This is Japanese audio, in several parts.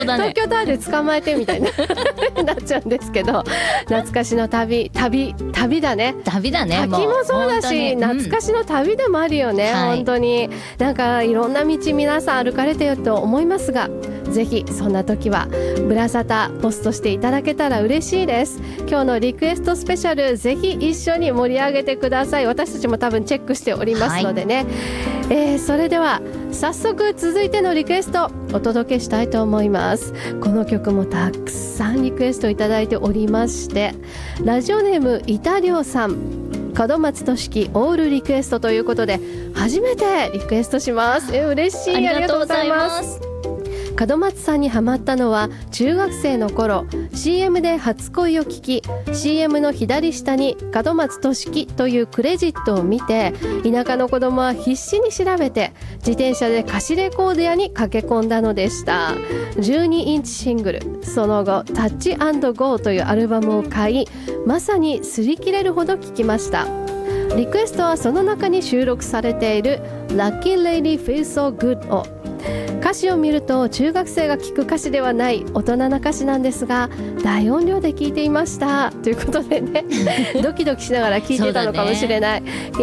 だね、 東京タワーで捕まえてみたいななっちゃうんですけど、懐かしの旅だね。 旅だね。 滝もそうだし、懐かしの旅でもあるよね、 はい、 本当になんかいろんな道皆さん歩かれてると思いますが、ぜひそんな時はブラサタポストしていただけたら嬉しいです。今日のリクエストスペシャル、ぜひ一緒に盛り上げてください。私たちも多分チェックしておりますのでね、それでは早速続いてのリクエストお届けしたいと思います。この曲もたくさんリクエストいただいておりまして、ラジオネームイタリョウさん、門松俊樹オールリクエストということで初めてリクエストします。嬉しい、ありがとうございます。門松さんにハマったのは中学生の頃、 CM で初恋を聞き、 CM の左下に門松俊樹というクレジットを見て、田舎の子供は必死に調べて自転車で貸しレコード屋に駆け込んだのでした。12インチシングル、その後タッチ&ゴーというアルバムを買い、まさに擦り切れるほど聴きました。リクエストはその中に収録されている Lucky Lady Feels So Good を、歌詞を見ると中学生が聴く歌詞ではない大人な歌詞なんですが、大音量で聴いていましたということでねドキドキしながら聴いてたのかもしれない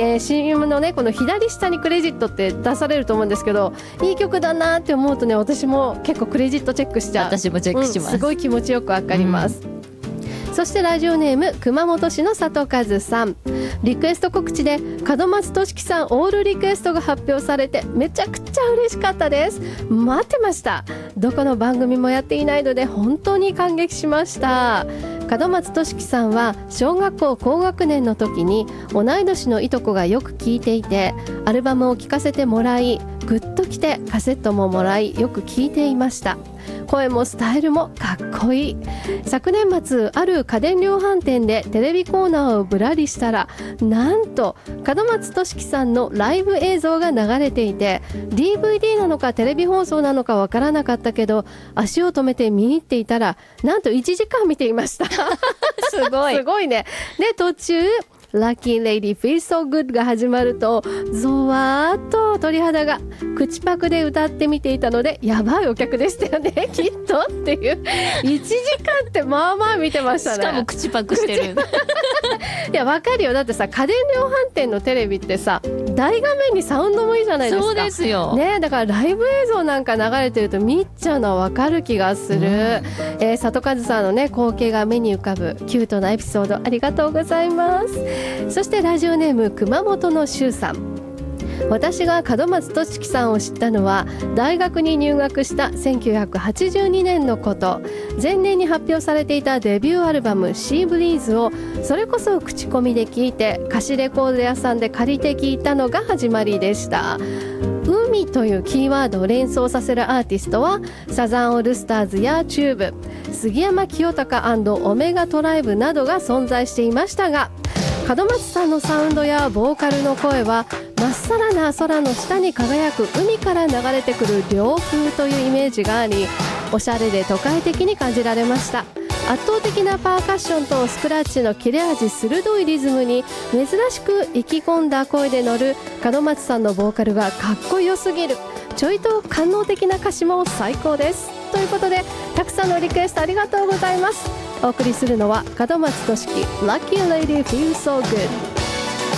、CM のねこの左下にクレジットって出されると思うんですけど、いい曲だなって思うとね、私も結構クレジットチェックしちゃう。 私もチェックします、 すごい気持ちよくわかります、そしてラジオネーム熊本市の佐藤和さん、リクエスト告知で門松俊樹さんオールリクエストが発表されてめちゃくちゃ嬉しかったです。待ってました。どこの番組もやっていないので本当に感激しました。門松俊樹さんは小学校高学年の時に同い年のいとこがよく聴いていて、アルバムを聴かせてもらいグッときて、カセットももらいよく聴いていました。声もスタイルもかっこいい。昨年末ある家電量販店でテレビコーナーをぶらりしたら、なんと門松俊樹さんのライブ映像が流れていて、 DVD なのかテレビ放送なのかわからなかったけど、足を止めて見入っていたらなんと1時間見ていましたすごいね。で途中Lucky Lady Feels So Good が始まるとゾワーっと鳥肌が、口パクで歌ってみていたのでやばいお客でしたよねきっとっていう。1時間ってまあまあ見てましたね。 しかも口パクしてるいやわかるよ。だってさ、家電量販店のテレビってさ、大画面にサウンドもいいじゃないですか。 そうですよ、 ね、だからライブ映像なんか流れてると見ちゃうのはわかる気がする、里和さんのね光景が目に浮かぶキュートなエピソードありがとうございます。そしてラジオネーム熊本のしゅうさん、私が門松俊樹さんを知ったのは大学に入学した1982年のこと。前年に発表されていたデビューアルバムシーブリーズをそれこそ口コミで聞いて、貸しレコード屋さんで借りて聞いたのが始まりでした。海というキーワードを連想させるアーティストはサザンオールスターズやチューブ、杉山清貴&オメガトライブなどが存在していましたが、門松さんのサウンドやボーカルの声はまっさらな空の下に輝く海から流れてくる涼風というイメージがあり、おしゃれで都会的に感じられました。圧倒的なパーカッションとスクラッチの切れ味鋭いリズムに珍しく意気込んだ声で乗る門松さんのボーカルがかっこよすぎる。ちょいと官能的な歌詞も最高です。ということでたくさんのリクエストありがとうございます。お送りするのは門松俊樹 Lucky Lady Feels So Good。